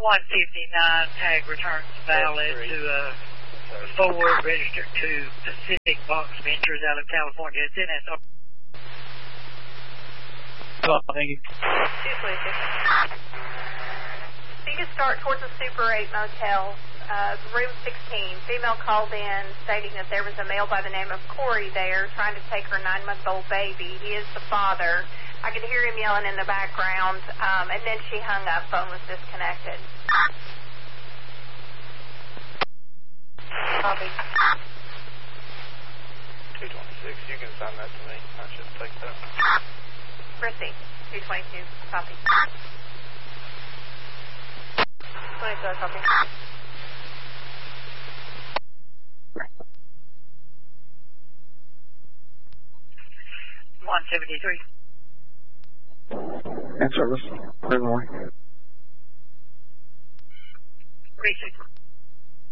159 tag returns valid to Ford, registered to Pacific Box Ventures out of California. It's in SR. Thank you. So you can start towards the Super 8 motel, room 16. Female called in stating that there was a male by the name of Corey there trying to take her 9-month-old baby. He is the father. I could hear him yelling in the background, and then she hung up. Phone was disconnected. Copy. 226, you can send that to me. I should take that. Chrissy, 222, copy. 22, copy. 173. And service. Good morning. 36.